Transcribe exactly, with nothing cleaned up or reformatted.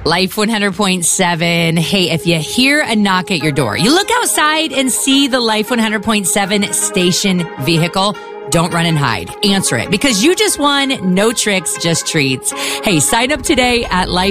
Life one hundred point seven. Hey, if you hear a knock at your door, you look outside and see the Life one hundred point seven station vehicle, don't run and hide. Answer it, because you just won no tricks, just treats. Hey, sign up today at Life